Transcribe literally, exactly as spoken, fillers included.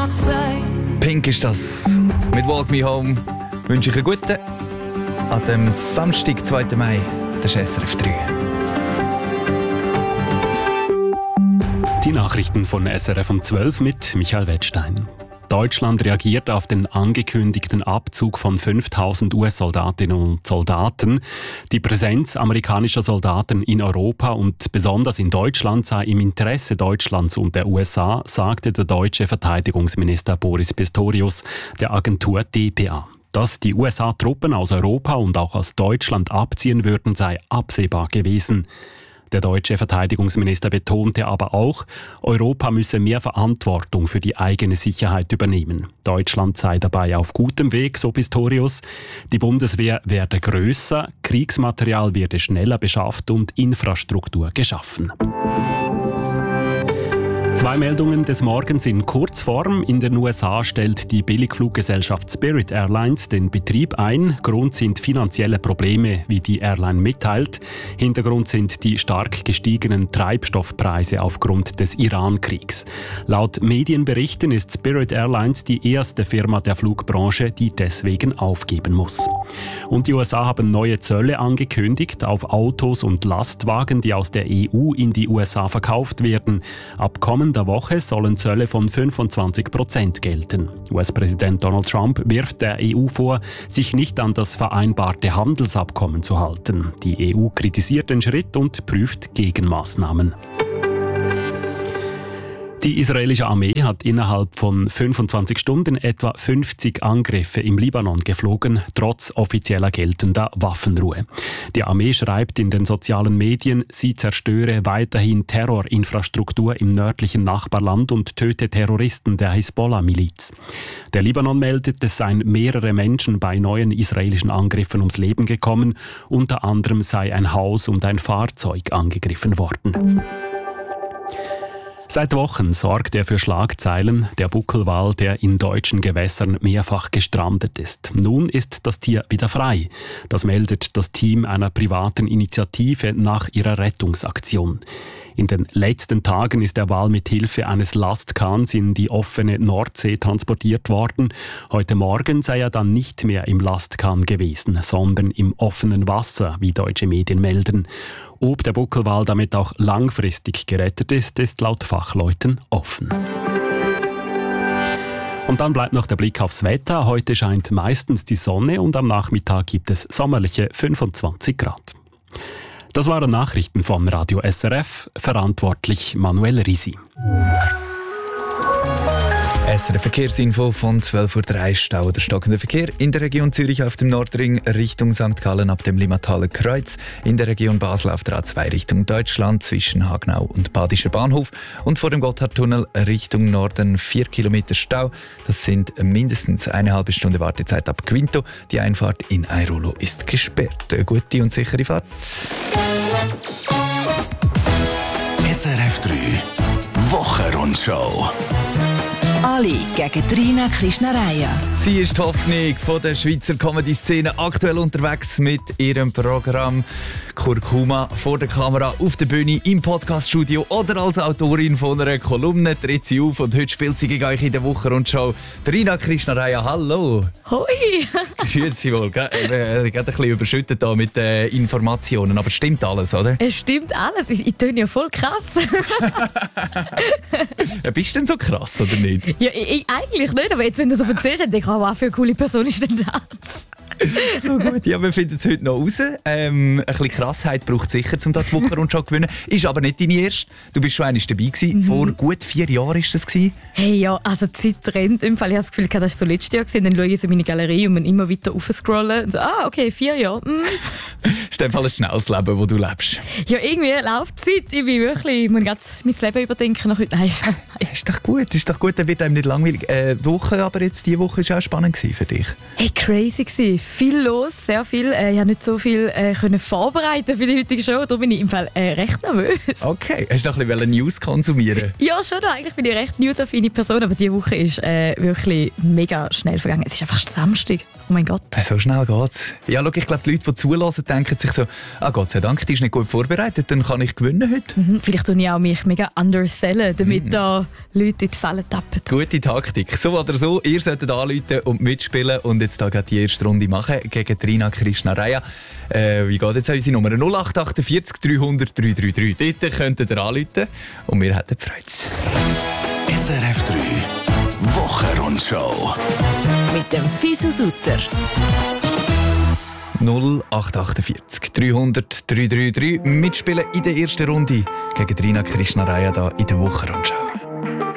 Pink ist das. Mit Walk Me Home wünsche ich einen guten an dem Samstag, zweiten Mai. Das ist S R F drei. Die Nachrichten von S R F um zwölf mit Michael Wettstein. Deutschland reagiert auf den angekündigten Abzug von fünftausend U S-Soldatinnen und Soldaten. Die Präsenz amerikanischer Soldaten in Europa und besonders in Deutschland sei im Interesse Deutschlands und der U S A, sagte der deutsche Verteidigungsminister Boris Pistorius der Agentur D P A. Dass die U S A Truppen aus Europa und auch aus Deutschland abziehen würden, sei absehbar gewesen. Der deutsche Verteidigungsminister betonte aber auch, Europa müsse mehr Verantwortung für die eigene Sicherheit übernehmen. Deutschland sei dabei auf gutem Weg, so Pistorius. Die Bundeswehr werde grösser, Kriegsmaterial werde schneller beschafft und Infrastruktur geschaffen. Zwei Meldungen des Morgens in Kurzform. In den U S A stellt die Billigfluggesellschaft Spirit Airlines den Betrieb ein. Grund sind finanzielle Probleme, wie die Airline mitteilt. Hintergrund sind die stark gestiegenen Treibstoffpreise aufgrund des Iran-Kriegs. Laut Medienberichten ist Spirit Airlines die erste Firma der Flugbranche, die deswegen aufgeben muss. Und die U S A haben neue Zölle angekündigt auf Autos und Lastwagen, die aus der E U in die U S A verkauft werden. Ab kommender Woche sollen Zölle von fünfundzwanzig Prozent gelten. U S-Präsident Donald Trump wirft der E U vor, sich nicht an das vereinbarte Handelsabkommen zu halten. Die E U kritisiert den Schritt und prüft Gegenmaßnahmen. Die israelische Armee hat innerhalb von fünfundzwanzig Stunden etwa fünfzig Angriffe im Libanon geflogen, trotz offizieller geltender Waffenruhe. Die Armee schreibt in den sozialen Medien, sie zerstöre weiterhin Terrorinfrastruktur im nördlichen Nachbarland und töte Terroristen der Hisbollah-Miliz. Der Libanon meldet, es seien mehrere Menschen bei neuen israelischen Angriffen ums Leben gekommen. Unter anderem sei ein Haus und ein Fahrzeug angegriffen worden. Seit Wochen sorgt er für Schlagzeilen, der Buckelwal, der in deutschen Gewässern mehrfach gestrandet ist. Nun ist das Tier wieder frei. Das meldet das Team einer privaten Initiative nach ihrer Rettungsaktion. In den letzten Tagen ist der Wal mit Hilfe eines Lastkahns in die offene Nordsee transportiert worden. Heute Morgen sei er dann nicht mehr im Lastkahn gewesen, sondern im offenen Wasser, wie deutsche Medien melden. Ob der Buckelwal damit auch langfristig gerettet ist, ist laut Fachleuten offen. Und dann bleibt noch der Blick aufs Wetter. Heute scheint meistens die Sonne und am Nachmittag gibt es sommerliche fünfundzwanzig Grad. Das waren Nachrichten von Radio S R F, verantwortlich Manuel Risi. S R F-Verkehrsinfo von zwölf Uhr drei. Stau oder stockender Verkehr in der Region Zürich auf dem Nordring Richtung Sankt Gallen ab dem Limataler Kreuz, in der Region Basel auf der A zwei Richtung Deutschland zwischen Hagnau und Badischer Bahnhof und vor dem Gotthardtunnel Richtung Norden vier Kilometer Stau. Das sind mindestens eine halbe Stunde Wartezeit ab Quinto. Die Einfahrt in Airolo ist gesperrt. Eine gute und sichere Fahrt. S R F drei Wochenrundschau. Ali gegen Rina Krishnaraya. Sie ist die Hoffnung von der Schweizer Comedy-Szene, aktuell unterwegs mit ihrem Programm Kurkuma vor der Kamera, auf der Bühne, im Podcaststudio oder als Autorin von einer Kolumne tritt sie auf und heute spielt sie gegen euch in der Wochenrundschau. Rina Krishnaraya, hallo! Hoi! Grüezi Sie wohl, gell? Ich bin ein bisschen überschüttet hier mit äh, Informationen, aber stimmt alles, oder? Es stimmt alles, ich, ich töne ja voll krass. Ja, bist du denn so krass, oder nicht? Ja, ich, ich, eigentlich nicht, aber jetzt, wenn du so erzählst, denke ich, oh, was für eine coole Person ist denn das? So gut, ja, wir finden es heute noch raus. Ähm, ein bisschen Krassheit braucht es sicher, um die Wochenrundschau zu gewinnen. Ist aber nicht deine erste. Du bist schon einmal dabei gewesen. Mhm. Vor gut vier Jahren war das gewesen. Hey, ja, also die Zeit rennt. Im Fall, ich habe das Gefühl, das war so letztes Jahr gewesen. Dann schaue ich so meine Galerie und man immer weiter aufscrollen. Und so, ah, okay, vier Jahre. Mm. Ist in dem Fall ein schnelles Leben, das du lebst. Ja, irgendwie läuft die Zeit. Ich bin wirklich, ich muss gerade mein Leben überdenken nach heute. Nein, nein. Ist doch gut, ist doch gut, dann wird einem nicht langweilig. Äh, die Woche, aber jetzt diese Woche war auch spannend für dich. Hey, crazy gewesen. Viel los, sehr viel. Äh, ich konnte nicht so viel äh, können vorbereiten. vorbereiten für die heutige Show. Da bin ich im Fall äh, recht nervös. Okay, hast du noch ein bisschen News konsumieren? Ja, schon. Eigentlich bin ich recht newsaffine Person, aber diese Woche ist äh, wirklich mega schnell vergangen. Es ist einfach Samstag. Oh mein Gott. So schnell geht's. Ja, schau, ich glaube, die Leute, die zulassen, denken sich so, ah, Gott sei Dank, die ist nicht gut vorbereitet, dann kann ich gewinnen heute. Mhm, vielleicht tue ich auch mich mega undersellen, damit mhm. da Leute in die Fälle tappen. Gute Taktik. So oder so, ihr solltet anrufen und mitspielen und jetzt da die erste Runde machen gegen Trina Krishnaraya. Äh, wie geht jetzt unsere Nummer? null acht acht vier dreihundert dreihundertdreiunddreißig. Dort könntet ihr anrufen und wir hätten Freude. S R F drei Wochenrundschau mit dem Fisu Sutter. null acht acht vier dreihundert dreihundertdreiunddreißig. Mitspielen in der ersten Runde gegen Trina Krishnaraya da in der Wochenrundschau.